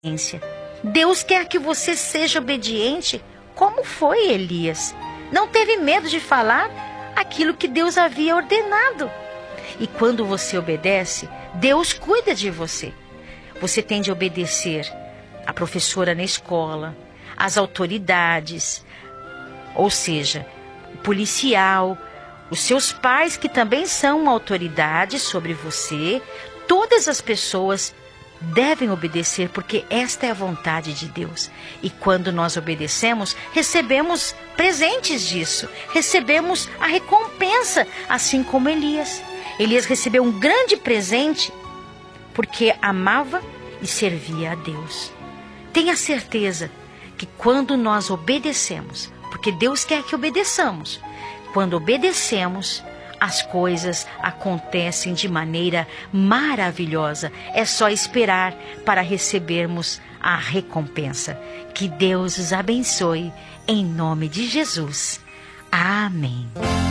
obediência. Deus quer que você seja obediente, como foi Elias. Não teve medo de falar aquilo que Deus havia ordenado. E quando você obedece, Deus cuida de você. Você tem de obedecer a professora na escola, as autoridades, ou seja, o policial, os seus pais, que também são uma autoridade sobre você. Todas as pessoas devem obedecer, porque esta é a vontade de Deus. E quando nós obedecemos, recebemos presentes disso. Recebemos a recompensa, assim como Elias. Elias recebeu um grande presente porque amava e servia a Deus. Tenha certeza que quando nós obedecemos, porque Deus quer que obedeçamos, quando obedecemos, as coisas acontecem de maneira maravilhosa. É só esperar para recebermos a recompensa. Que Deus os abençoe, em nome de Jesus. Amém.